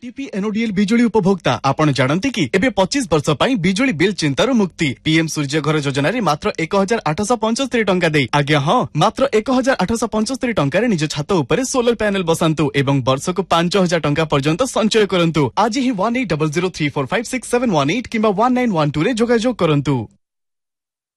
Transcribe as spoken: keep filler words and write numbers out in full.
TP एनओडीएल बिजुली उपभोक्ता आपण जानती कि एबे पच्चीस वर्ष पई बिजुली बिल चिंतार मुक्ति पीएम सूर्य घर योजना रे मात्र एक हजार आठश पंचस्तरी टंका दे आज्ञा हाँ मात्र एक हजार आठश पंचस्तरी टंका रे निज छात उपरे सोलर पैनल बसान्तु एवं वर्ष को पांच हजार टंका पर्यंत संचय करंतु आज ही one eight double zero three four five six seven one eight किंबा वन नाइन वन टू रे जोगाजोग करंतु।